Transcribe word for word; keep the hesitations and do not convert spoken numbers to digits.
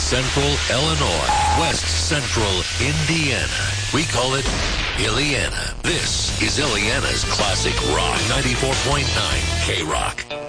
Central Illinois, West Central Indiana. We call it Illiana. This is Illiana's Classic Rock, ninety-four point nine K-Rock.